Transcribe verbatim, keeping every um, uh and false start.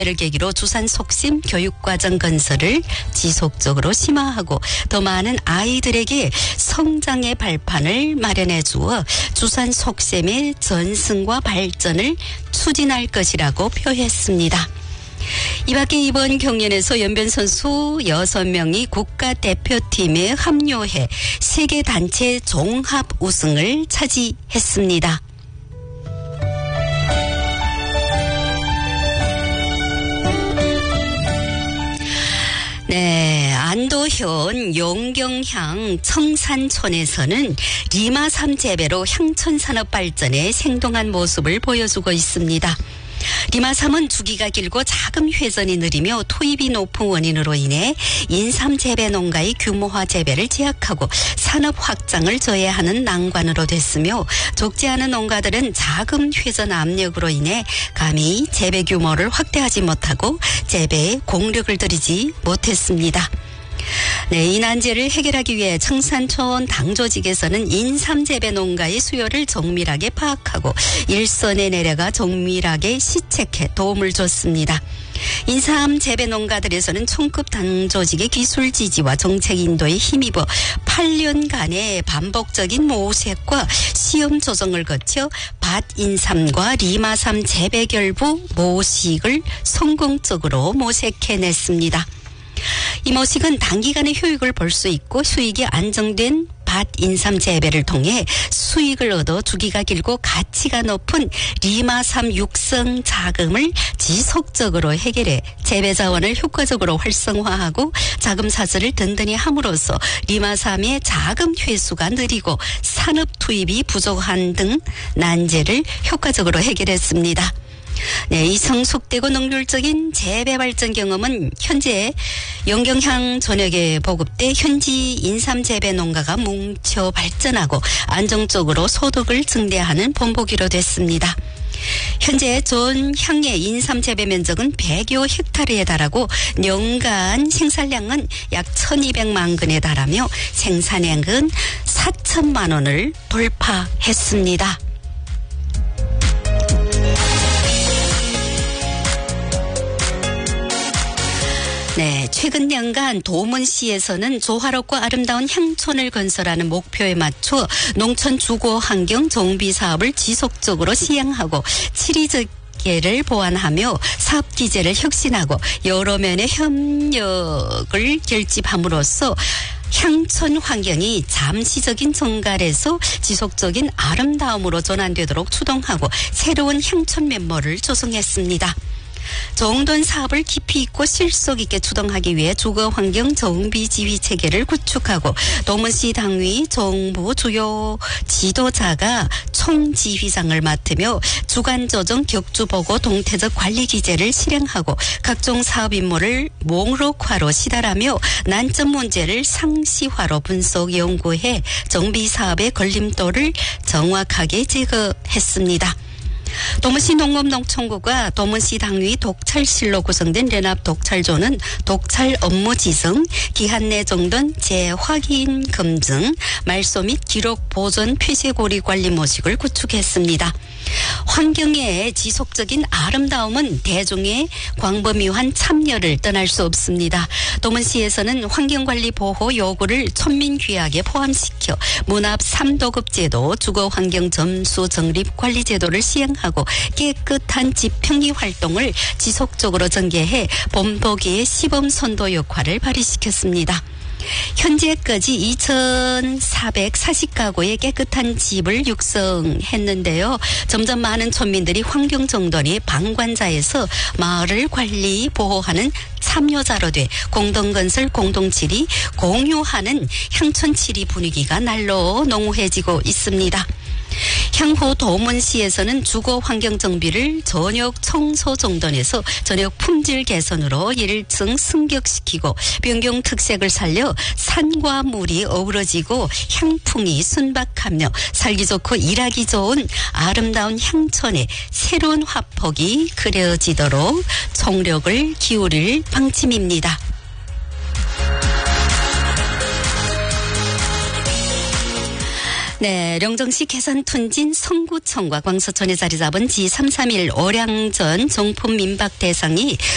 를 계기로 주산 속심 교육과정 건설을 지속적으로 심화하고 더 많은 아이들에게 성장의 발판을 마련해 주어 주산 속셈의 전승과 발전을 추진할 것이라고 표했습니다. 이 밖에 이번 경연에서 연변 선수 여섯 명이 국가대표팀에 합류해 세계단체 종합 우승을 차지했습니다. 네, 안도현 용경향 청산촌에서는 리마삼 재배로 향천 산업 발전에 생동한 모습을 보여주고 있습니다. 리마삼은 주기가 길고 자금 회전이 느리며 토입이 높은 원인으로 인해 인삼 재배 농가의 규모화 재배를 제약하고 산업 확장을 저해하는 난관으로 됐으며 적지 않은 농가들은 자금 회전 압력으로 인해 감히 재배 규모를 확대하지 못하고 재배에 공력을 들이지 못했습니다. 네, 이 난제를 해결하기 위해 청산촌 당조직에서는 인삼 재배 농가의 수요를 정밀하게 파악하고 일선에 내려가 정밀하게 시책해 도움을 줬습니다. 인삼 재배 농가들에서는 총급 당조직의 기술 지지와 정책 인도에 힘입어 팔 년간의 반복적인 모색과 시험 조정을 거쳐 밭 인삼과 리마삼 재배 결부 모식을 성공적으로 모색해냈습니다. 이 모식은 단기간에 효익을 볼 수 있고 수익이 안정된 밭 인삼 재배를 통해 수익을 얻어 주기가 길고 가치가 높은 리마삼 육성 자금을 지속적으로 해결해 재배 자원을 효과적으로 활성화하고 자금 사슬을 든든히 함으로써 리마삼의 자금 회수가 느리고 산업 투입이 부족한 등 난제를 효과적으로 해결했습니다. 네, 이 성숙되고 능률적인 재배 발전 경험은 현재 용경향 전역에 보급돼 현지 인삼 재배 농가가 뭉쳐 발전하고 안정적으로 소득을 증대하는 본보기로 됐습니다. 현재 전 향의 인삼 재배 면적은 백여 헥타르에 달하고 연간 생산량은 약 천이백만 근에 달하며 생산액은 사천만 원을 돌파했습니다. 네, 최근 년간 도문시에서는 조화롭고 아름다운 향촌을 건설하는 목표에 맞춰 농촌 주거 환경 정비 사업을 지속적으로 시행하고 치리적 를 보완하며 사업 기제를 혁신하고 여러 면의 협력을 결집함으로써 향촌 환경이 잠시적인 정갈에서 지속적인 아름다움으로 전환되도록 추동하고 새로운 향촌 면모를 조성했습니다. 정돈 사업을 깊이 있고 실속 있게 추동하기 위해 주거환경 정비 지휘 체계를 구축하고 도문시 당위 정부 주요 지도자가 총지휘장을 맡으며 주간조정 격주보고 동태적 관리 기제를 실행하고 각종 사업 임무를 목록화로 시달하며 난점 문제를 상시화로 분석 연구해 정비 사업의 걸림돌을 정확하게 제거했습니다. 도문시 농업농촌구가 도문시 당위 독찰실로 구성된 연합 독찰조는 독찰 업무 지정, 기한 내 정돈 재확인 검증, 말소 및 기록 보존 폐쇄고리 관리 모식을 구축했습니다. 환경의 지속적인 아름다움은 대중의 광범위한 참여를 떠날 수 없습니다. 도문시에서는 환경관리 보호 요구를 천민규약에 포함시켜 문합 삼 도급 제도, 주거환경 점수 정립 관리 제도를 시행하고 깨끗한 지평이 활동을 지속적으로 전개해 본보기의 시범 선도 역할을 발휘시켰습니다. 현재까지 이천사백사십 가구의 깨끗한 집을 육성했는데요. 점점 많은 촌민들이 환경정돈이 방관자에서 마을을 관리, 보호하는 참여자로 돼 공동건설, 공동치리, 공유하는 향촌치리 분위기가 날로 농후해지고 있습니다. 향후 도문시에서는 주거 환경 정비를 저녁 청소 정돈에서 저녁 품질 개선으로 일 층 승격시키고 변경 특색을 살려 산과 물이 어우러지고 향풍이 순박하며 살기 좋고 일하기 좋은 아름다운 향촌의 새로운 화폭이 그려지도록 총력을 기울일 방침입니다. 네, 령정시 개산툰진 성구청과 광서촌에 자리 잡은 지 삼삼일 오량전 정품 민박 대상이